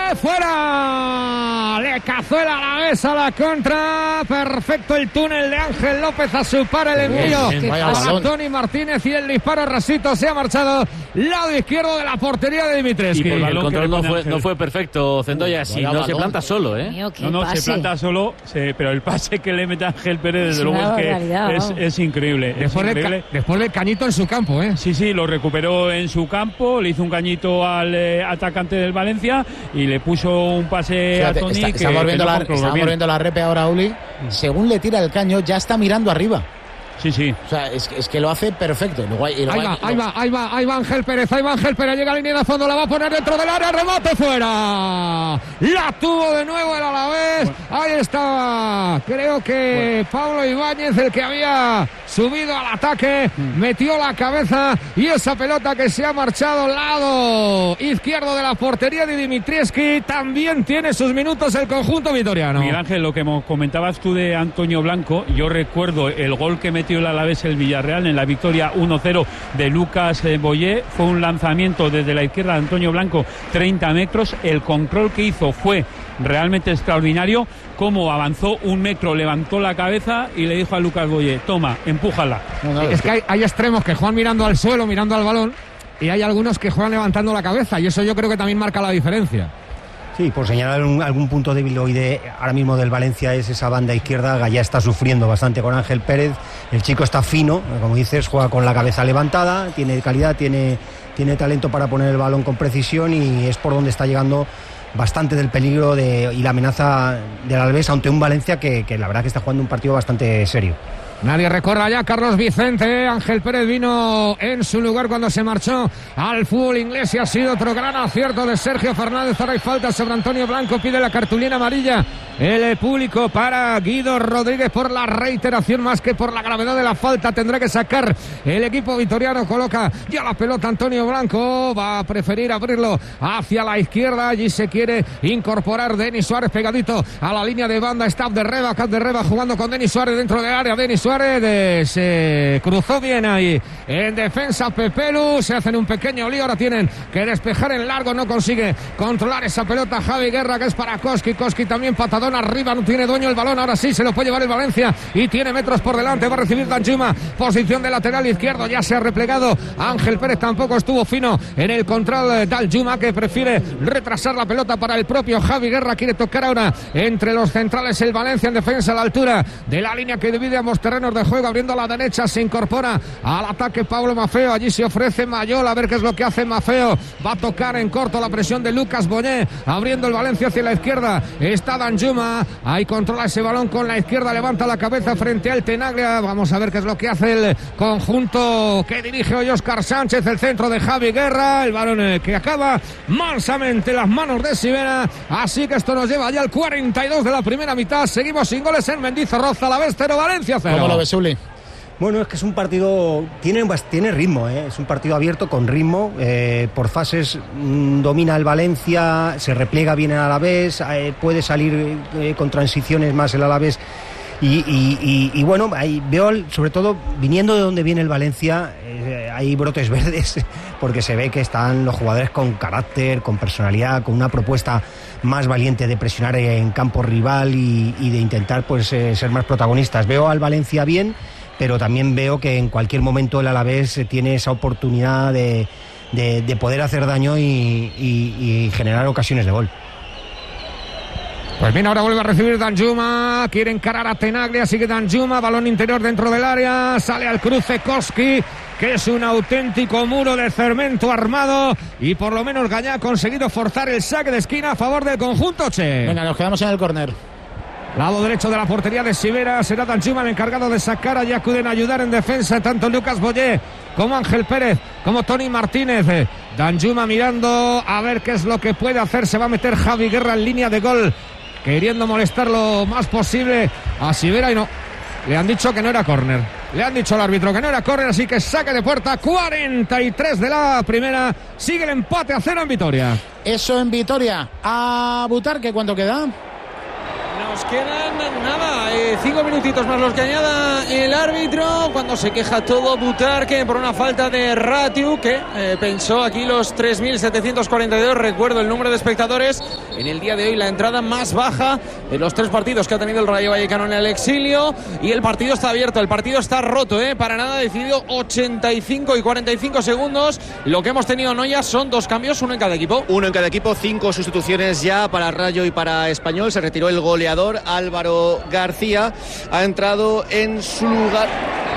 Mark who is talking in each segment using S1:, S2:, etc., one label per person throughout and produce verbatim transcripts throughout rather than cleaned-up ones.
S1: fuera. Le cazó el Alavés a la contra. Perfecto el túnel de Ángel López a su par el envío a Tony Martínez y el disparo rasito se ha marchado lado izquierdo de la portería de Dimitrescu.
S2: El control no fue, no fue perfecto, Zendoya, si no se planta solo, ¿eh?
S3: Mío, no, no, pase. se planta solo, se, pero el pase que le mete Ángel Pérez, desde luego, es que realidad, es, es increíble.
S1: Después,
S3: es increíble.
S1: De ca- después del cañito en su campo, ¿eh?
S3: Sí, sí, lo recuperó en su campo, le hizo un cañito al eh, atacante del Valencia y le puso un pase Fíjate, a Tony.
S4: Está,
S3: que,
S4: estamos viendo,
S3: que
S4: la,
S3: no
S4: estamos viendo la repe ahora, Uli. Según le tira el caño, ya está mirando arriba.
S3: Sí, sí.
S4: O sea, es, es que lo hace perfecto. Luego,
S1: ahí, luego, va, ahí va, ahí va, ahí va Ángel Pérez, ahí va Ángel Pérez, llega a línea de fondo, la va a poner dentro del área, remate fuera. La tuvo de nuevo el Alavés. Bueno. Ahí estaba, creo que bueno. Pablo Ibáñez, el que había subido al ataque, mm. metió la cabeza y esa pelota que se ha marchado al lado izquierdo de la portería de Dimitrescu también tiene sus minutos el conjunto vitoriano.
S3: Miguel Ángel, lo que comentabas tú de Antonio Blanco, yo recuerdo el gol que metió el Alavés el Villarreal en la victoria uno cero de Lucas Boyé. Fue un lanzamiento desde la izquierda de Antonio Blanco, treinta metros. El control que hizo fue realmente extraordinario. Cómo avanzó un metro, levantó la cabeza y le dijo a Lucas Boyé: toma, empújala.
S1: No, no, es que hay, hay extremos que juegan mirando al suelo, mirando al balón, y hay algunos que juegan levantando la cabeza, y eso yo creo que también marca la diferencia.
S5: Sí, por señalar un, algún punto débil hoy de ahora mismo del Valencia es esa banda izquierda. Gallá está sufriendo bastante con Ángel Pérez. El chico está fino, como dices, juega con la cabeza levantada, tiene calidad, tiene, tiene talento para poner el balón con precisión y es por donde está llegando bastante del peligro de, y la amenaza del Alavés ante un Valencia que, que la verdad que está jugando un partido bastante serio.
S1: Nadie recuerda ya Carlos Vicente. Ángel Pérez vino en su lugar cuando se marchó al fútbol inglés y ha sido otro gran acierto de Sergio Fernández. Ahora hay falta sobre Antonio Blanco, pide la cartulina amarilla el público para Guido Rodríguez por la reiteración más que por la gravedad de la falta. Tendrá que sacar el equipo vitoriano, coloca ya la pelota Antonio Blanco, va a preferir abrirlo hacia la izquierda, allí se quiere incorporar Denis Suárez pegadito a la línea de banda, está Abderreba, Abderreba jugando con Denis Suárez dentro del área, Denis Suárez se cruzó bien ahí en defensa Pepelu, se hacen un pequeño lío, ahora tienen que despejar en largo, no consigue controlar esa pelota Javi Guerra, que es para Koski, Koski también patadón arriba, no tiene dueño el balón, ahora sí se lo puede llevar el Valencia y tiene metros por delante, va a recibir Danjuma, posición de lateral izquierdo, ya se ha replegado Ángel Pérez, tampoco estuvo fino en el control Danjuma, que prefiere retrasar la pelota para el propio Javi Guerra, quiere tocar ahora entre los centrales el Valencia en defensa a la altura de la línea que divide ambos terrenos de juego, abriendo a la derecha, se incorpora al ataque Pablo Maffeo, allí se ofrece Mayol, a ver qué es lo que hace Maffeo, va a tocar en corto la presión de Lucas Boñé, abriendo el Valencia hacia la izquierda, está Danjuma, ahí controla ese balón con la izquierda, levanta la cabeza frente al Tenaglia, vamos a ver qué es lo que hace el conjunto que dirige hoy Óscar Sánchez, el centro de Javi Guerra, el balón que acaba mansamente en las manos de Sivera, así que esto nos lleva ya al cuarenta y dos de la primera mitad, seguimos sin goles en Mendizorroza, Alavés cero, Valencia cero.
S4: ¿Cómo lo ves, Uli?
S5: Bueno, es que es un partido, tiene, tiene ritmo, ¿eh? Es un partido abierto con ritmo, eh, por fases mmm, domina el Valencia, se repliega bien el Alavés, eh, puede salir eh, con transiciones más el Alavés y, y, y, y bueno, ahí veo sobre todo viniendo de donde viene el Valencia, eh, hay brotes verdes porque se ve que están los jugadores con carácter, con personalidad, con una propuesta más valiente de presionar en campo rival y, y de intentar pues eh, ser más protagonistas. Veo al Valencia bien, pero también veo que en cualquier momento el Alavés tiene esa oportunidad de, de, de poder hacer daño y, y, y generar ocasiones de gol.
S1: Pues bien, ahora vuelve a recibir Danjuma, quiere encarar a Tenaglia, sigue Danjuma, balón interior dentro del área, sale al cruce Koski, que es un auténtico muro de cemento armado y por lo menos Gallá ha conseguido forzar el saque de esquina a favor del conjunto Che.
S4: Venga, nos quedamos en el córner.
S1: Lado derecho de la portería de Sivera, será Danjuma el encargado de sacar, allí acuden a ayudar en defensa tanto Lucas Boyé como Ángel Pérez, como Tony Martínez. Danjuma mirando a ver qué es lo que puede hacer, se va a meter Javi Guerra en línea de gol, queriendo molestar lo más posible a Sivera y no, le han dicho que no era córner, le han dicho al árbitro que no era córner, así que saque de puerta, cuarenta y tres de la primera, sigue el empate a cero en Vitoria.
S4: Eso en Vitoria. A Butarque, ¿cuánto queda?
S1: No
S6: Nos quedan nada, eh, cinco minutitos más los que añada el árbitro cuando se queja todo Butarque por una falta de Ratiu que eh, pensó aquí los tres mil setecientos cuarenta y dos. Recuerdo el número de espectadores en el día de hoy, la entrada más baja de los tres partidos que ha tenido el Rayo Vallecano en el exilio, y el partido está abierto, el partido está roto, eh, para nada decidido. Ochenta y cinco y cuarenta y cinco segundos. Lo que hemos tenido Noya son dos cambios, uno en cada equipo.
S7: Uno en cada equipo, cinco sustituciones ya para Rayo y para Español. Se retiró el goleador Álvaro García, ha entrado en su lugar.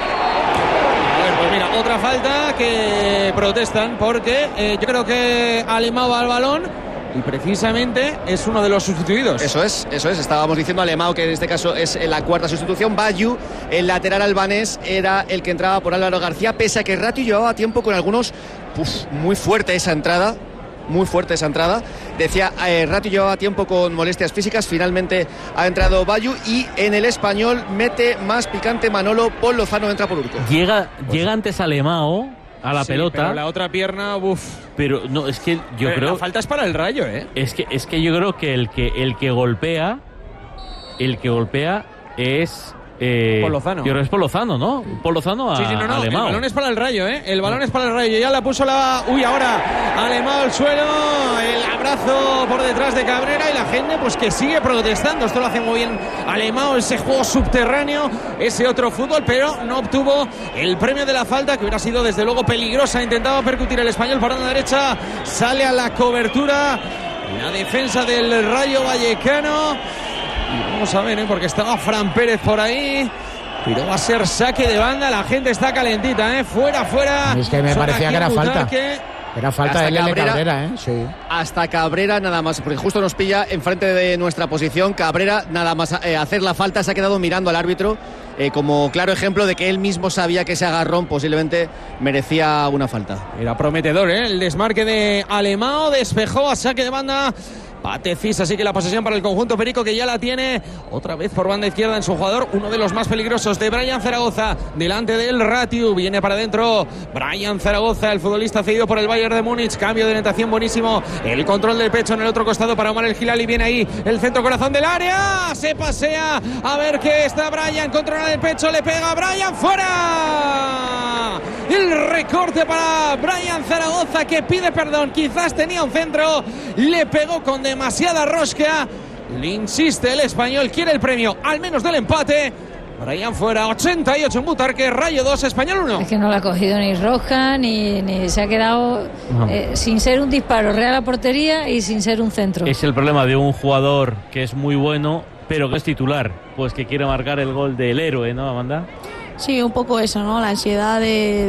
S6: A ver, pues mira, otra falta que protestan porque eh, yo creo que Alemão va al balón y precisamente es uno de los sustituidos.
S7: Eso es, eso es, estábamos diciendo Alemão, que en este caso es la cuarta sustitución. Bayu, el lateral albanés, era el que entraba por Álvaro García, pese a que Ratiu llevaba tiempo con algunos, uf, muy fuerte esa entrada. Muy fuerte esa entrada. Decía, eh, Ratiu llevaba tiempo con molestias físicas. Finalmente ha entrado Bayu y en el Español mete más picante Manolo. Paul Lozano entra por Urco.
S2: Llega, pues, llega antes Alemão a la
S6: sí,
S2: pelota.
S6: Pero la otra pierna, uff.
S2: Pero no, es que yo
S6: pero
S2: creo.
S6: La falta es para el Rayo, ¿eh?
S2: Es que, es que yo creo que el que el que golpea. El que golpea es. Eh,
S6: Paul Lozano.
S2: Yo creo que es Paul Lozano, ¿no? Paul Lozano a
S6: Sí, sí, no, no.
S2: Alemão.
S6: El balón es para el Rayo, ¿eh? El balón es para el Rayo. Ya la puso la. Uy, ahora Alemão al suelo. El abrazo por detrás de Cabrera y la gente, pues que sigue protestando. Esto lo hace muy bien Alemão, ese juego subterráneo, ese otro fútbol, pero no obtuvo el premio de la falta, que hubiera sido desde luego peligrosa. Intentaba percutir el Español por la derecha. Sale a la cobertura la defensa del Rayo Vallecano. Y vamos a ver, ¿eh? Porque estaba Fran Pérez por ahí. Pero va a ser saque de banda. La gente está calentita, ¿eh? Fuera, fuera.
S4: Es que me parecía que era falta. Era falta de Lele Cabrera, ¿eh? Sí.
S7: Hasta Cabrera nada más, porque justo nos pilla enfrente de nuestra posición. Cabrera nada más eh, hacer la falta se ha quedado mirando al árbitro eh, como claro ejemplo de que él mismo sabía que ese agarrón posiblemente merecía una falta.
S6: Era prometedor, ¿eh? El desmarque de Alemão, despejó a saque de banda Patecis, así que la posesión para el conjunto perico, que ya la tiene otra vez por banda izquierda en su jugador, uno de los más peligrosos, de Brian Zaragoza, delante del Ratiu, viene para adentro Brian Zaragoza, el futbolista cedido por el Bayern de Múnich, cambio de orientación buenísimo, el control del pecho en el otro costado para Omar El Hilali, viene ahí el centro corazón del área, se pasea, a ver qué está Brian, controla el pecho, le pega Brian, fuera, el recorte para Brian Zaragoza, que pide perdón, quizás tenía un centro, le pegó con demasiada rosca, le insiste el Español, quiere el premio al menos del empate. Brian fuera, ochenta y ocho en Butarque, Rayo dos, Español uno.
S8: Es que no le ha cogido ni rosca ni, ni se ha quedado eh, sin ser un disparo real a portería y sin ser un centro.
S2: Es el problema de un jugador que es muy bueno pero que es titular, pues que quiere marcar el gol del héroe, ¿no, Amanda?
S9: Sí, un poco eso, ¿no? La ansiedad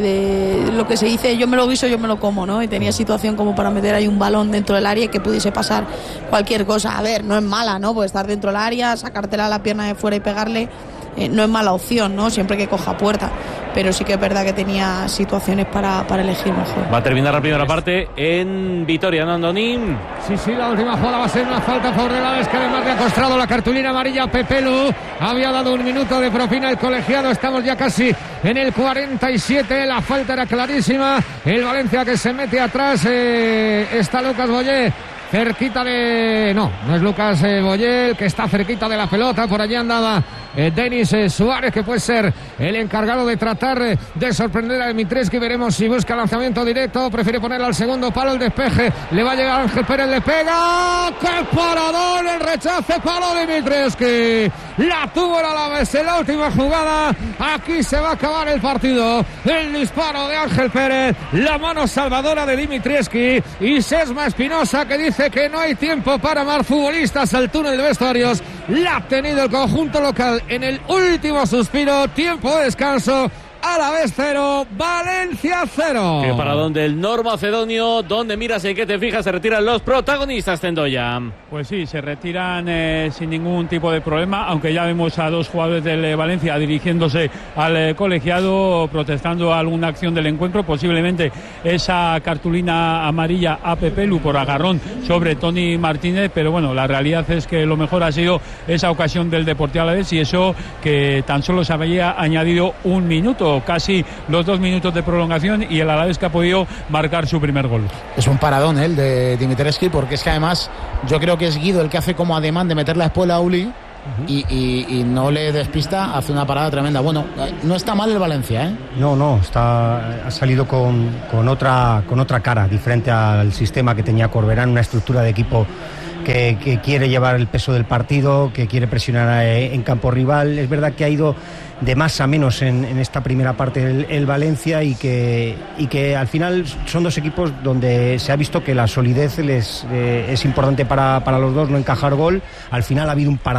S9: de, de lo que se dice, yo me lo guiso, yo me lo como, ¿no? Y tenía situación como para meter ahí un balón dentro del área y que pudiese pasar cualquier cosa. A ver, no es mala, ¿no? Pues estar dentro del área, sacártela a la pierna de fuera y pegarle, eh, no es mala opción, ¿no? Siempre que coja puerta. Pero sí que es verdad que tenía situaciones para, para elegir mejor.
S2: Va a terminar la primera parte en Vitoria, ¿no, Andonín?
S1: Sí, sí, la última jugada va a ser una falta a favor de la vez, que además le ha costado la cartulina amarilla a Pepelu. Había dado un minuto de propina el colegiado, estamos ya casi en el cuarenta y siete, la falta era clarísima. El Valencia que se mete atrás, eh, está Lucas Boyé cerquita de... No, no es Lucas eh, Boyé, que está cerquita de la pelota. Por allí andaba eh, Denis eh, Suárez, que puede ser el encargado de tratar eh, de sorprender a Dimitrescu. Veremos si busca lanzamiento directo, prefiere ponerlo al segundo palo, el despeje, le va a llegar Ángel Pérez, le pega, ¡qué paradón! El rechace, palo Dimitrescu, la tuvo el Alavés en la última jugada. Aquí se va a acabar el partido, el disparo de Ángel Pérez, la mano salvadora de Dimitrescu y Sesma Espinosa, que dice que no hay tiempo para más futbolistas al túnel de vestuarios. La ha tenido el conjunto local en el último suspiro, tiempo de descanso. Alavés cero, Valencia cero.
S2: Que para donde el Nor Macedonio, donde miras y en qué te fijas, se retiran los protagonistas, Zendoya.
S3: Pues sí, se retiran eh, sin ningún tipo de problema, aunque ya vemos a dos jugadores del eh, Valencia dirigiéndose al eh, colegiado, protestando alguna acción del encuentro, posiblemente esa cartulina amarilla a Pepelu por agarrón sobre Tony Martínez, pero bueno, la realidad es que lo mejor ha sido esa ocasión del Deportivo Alavés, y eso que tan solo se había añadido un minuto, casi los dos minutos de prolongación, y el Alavés que ha podido marcar su primer gol.
S4: Es un paradón ¿eh? el de Dimitrescu, porque es que además yo creo que es Guido el que hace como ademán de meter la espuela a Uli, y, y, y no le despista, hace una parada tremenda. Bueno, no está mal el Valencia, ¿eh?
S5: No, no, está, ha salido con, con, otra, con otra cara, diferente al sistema que tenía Corberán, una estructura de equipo que, que quiere llevar el peso del partido, que quiere presionar en campo rival. Es verdad que ha ido de más a menos en, en esta primera parte el, el Valencia y que, y que al final son dos equipos donde se ha visto que la solidez les, eh, es importante para, para los dos, no encajar gol. Al final ha habido un parado